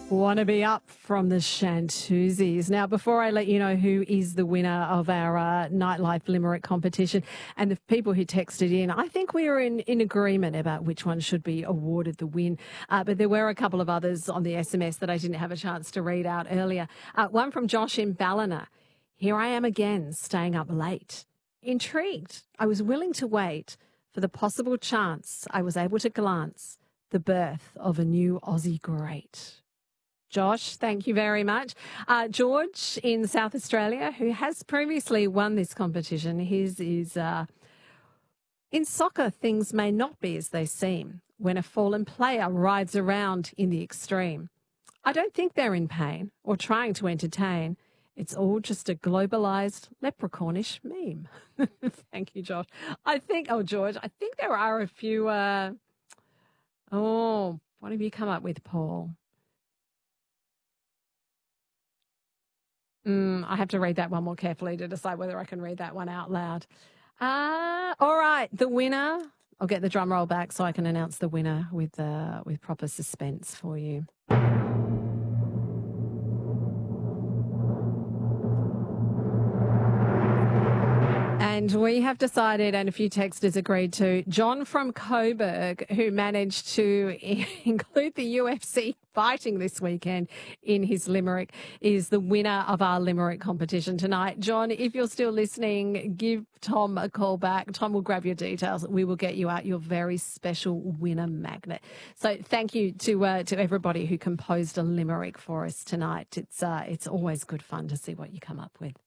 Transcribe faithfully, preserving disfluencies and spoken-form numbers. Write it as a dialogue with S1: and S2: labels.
S1: Want to be up from the Shantuzis. Now, before I let you know who is the winner of our uh, Nightlife Limerick competition and the people who texted in, I think we are in, in agreement about which one should be awarded the win. Uh, but there were a couple of others on the S M S that I didn't have a chance to read out earlier. Uh, one from Josh in Ballina. Here I am again, staying up late. Intrigued, I was willing to wait for the possible chance I was able to glance the birth of a new Aussie great. Josh, thank you very much. Uh, George in South Australia, who has previously won this competition, his is, uh, in soccer, things may not be as they seem when a fallen player rides around in the extreme. I don't think they're in pain or trying to entertain. It's all just a globalised leprechaunish meme. Thank you, Josh. I think, oh, George, I think there are a few, uh, oh, what have you come up with, Paul? Mm, I have to read that one more carefully to decide whether I can read that one out loud. Uh, all right, the winner. I'll get the drum roll back so I can announce the winner with uh, with proper suspense for you. And we have decided, and a few texters agreed to, John from Coburg, who managed to include the U F C fighting this weekend in his limerick, is the winner of our limerick competition tonight. John, if you're still listening, give Tom a call back. Tom will grab your details. We will get you out your very special winner magnet. So thank you to uh, to everybody who composed a limerick for us tonight. It's uh, it's always good fun to see what you come up with.